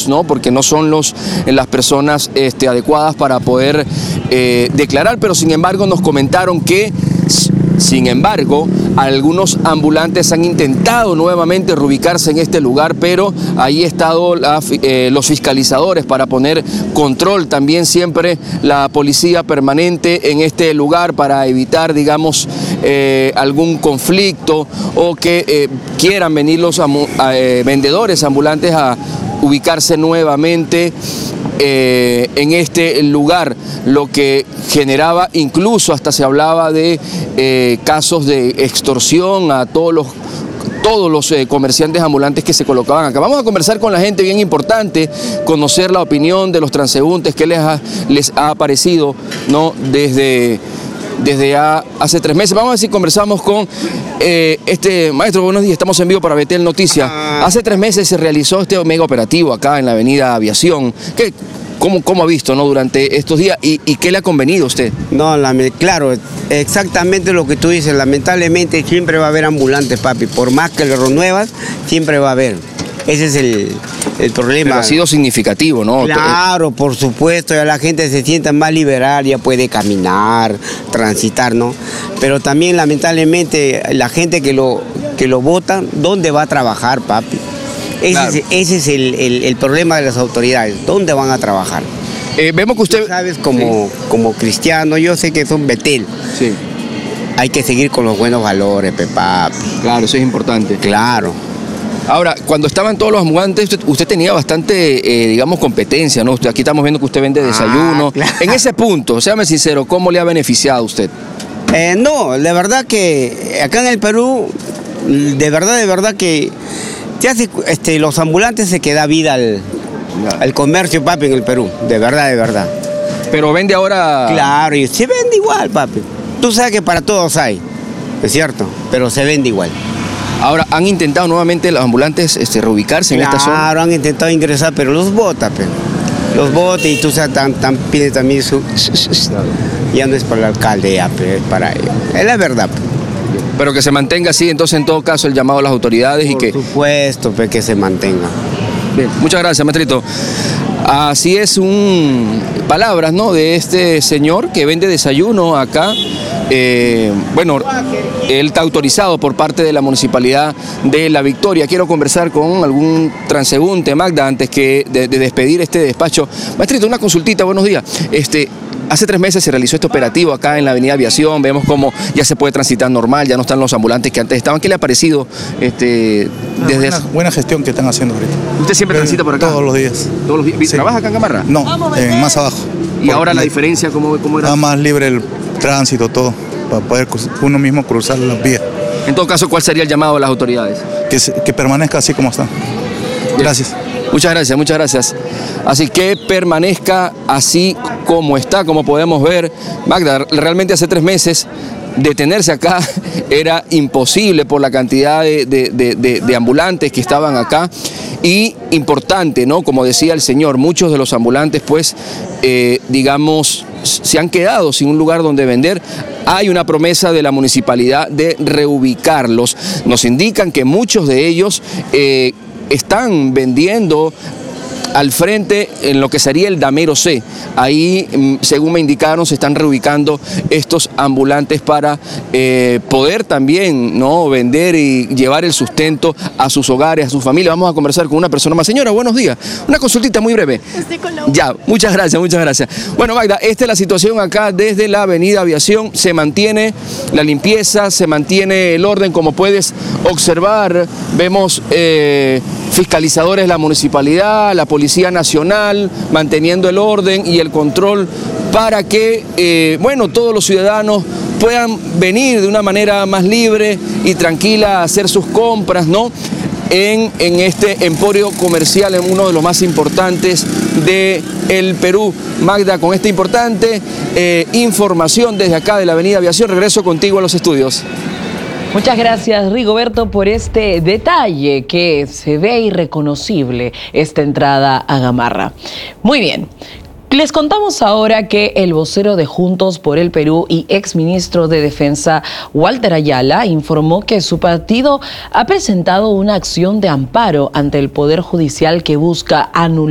ellos, ¿no? Porque no son las personas adecuadas para poder declarar, pero sin embargo nos comentaron que, sin embargo, algunos ambulantes han intentado nuevamente reubicarse en este lugar, pero ahí ha estado los fiscalizadores para poner control, también siempre la policía permanente en este lugar para evitar, digamos, algún conflicto o que quieran venir los vendedores ambulantes a ubicarse nuevamente en este lugar, lo que generaba, incluso hasta se hablaba de casos de extorsión a todos los comerciantes ambulantes que se colocaban acá. Vamos a conversar con la gente, bien importante, conocer la opinión de los transeúntes, qué les ha parecido, ¿no? Desde hace 3 meses. Vamos a ver si conversamos con maestro, buenos días, estamos en vivo para Betel Noticias. Hace 3 meses se realizó este mega operativo acá en la avenida Aviación. ¿Cómo ha visto, ¿no? Durante estos días y qué le ha convenido a usted? No, claro, exactamente lo que tú dices. Lamentablemente siempre va a haber ambulantes, papi. Por más que lo renuevas, siempre va a haber. Ese es el problema. Pero ha sido significativo, ¿no? Claro, por supuesto, ya la gente se siente más liberal, ya puede caminar, transitar, ¿no? Pero también, lamentablemente, la gente que lo vota, ¿dónde va a trabajar, papi? Ese es el problema de las autoridades. ¿Dónde van a trabajar? Vemos que usted... Tú sabes, como cristiano, yo sé que son Betel. Sí. Hay que seguir con los buenos valores, papi. Claro, eso es importante. Claro. Ahora, cuando estaban todos los ambulantes, usted tenía bastante, digamos, competencia, ¿no? Aquí estamos viendo que usted vende desayuno. Claro. En ese punto, séame sincero, ¿cómo le ha beneficiado a usted? No, de verdad que acá en el Perú, de verdad que los ambulantes se queda vida al comercio, papi, en el Perú, de verdad. Pero vende ahora... Claro, y se vende igual, papi. Tú sabes que para todos hay, es cierto, pero se vende igual. Ahora, ¿han intentado nuevamente los ambulantes reubicarse en esta zona? Claro, han intentado ingresar, pero los bota, los bota y tú sabes, pide también su... Claro. Ya no es para el alcalde, ya, pero es para ellos. Es la verdad. Pero que se mantenga así, entonces en todo caso el llamado a las autoridades y que... Por supuesto, que se mantenga. Bien, muchas gracias, maestrito. Así es, palabras, ¿no?, de este señor que vende desayuno acá. Bueno, él está autorizado por parte de la Municipalidad de La Victoria. Quiero conversar con algún transeúnte, Magda, antes que de despedir este despacho. Maestrito, una consultita, buenos días. Hace 3 meses se realizó este operativo acá en la avenida Aviación, vemos cómo ya se puede transitar normal, ya no están los ambulantes que antes estaban. ¿Qué le ha parecido buena gestión que están haciendo ahorita? ¿Usted siempre transita por acá? Todos los días. ¿Todos los días? Sí. ¿Trabaja acá en Gamarra? No, más abajo. ¿Y ahora la diferencia cómo era? Está más libre el tránsito, todo, para poder uno mismo cruzar las vías. En todo caso, ¿cuál sería el llamado a las autoridades? Que permanezca así como está. Gracias. Muchas gracias, muchas gracias. Así que permanezca así como está, como podemos ver. Magda, realmente hace 3 meses detenerse acá era imposible por la cantidad de ambulantes que estaban acá. Y importante, ¿no? Como decía el señor, muchos de los ambulantes, pues, digamos, se han quedado sin un lugar donde vender. Hay una promesa de la municipalidad de reubicarlos. Nos indican que muchos de ellos están vendiendo al frente en lo que sería el Damero C. Ahí, según me indicaron, se están reubicando estos ambulantes para poder también, ¿no?, vender y llevar el sustento a sus hogares, a sus familias. Vamos a conversar con una persona más. Señora, buenos días. Una consultita muy breve. Ya, muchas gracias, muchas gracias. Bueno, Magda, esta es la situación acá desde la avenida Aviación. Se mantiene la limpieza, se mantiene el orden, como puedes observar. Vemos fiscalizadores de la municipalidad, la Policía Nacional, manteniendo el orden y el control para que, bueno, todos los ciudadanos puedan venir de una manera más libre y tranquila a hacer sus compras, ¿no?, en este emporio comercial, en uno de los más importantes del Perú. Magda, con esta importante información desde acá de la avenida Aviación, regreso contigo a los estudios. Muchas gracias, Rigoberto, por este detalle que se ve irreconocible, esta entrada a Gamarra. Muy bien. Les contamos ahora que el vocero de Juntos por el Perú y exministro de Defensa, Walter Ayala, informó que su partido ha presentado una acción de amparo ante el Poder Judicial que busca anular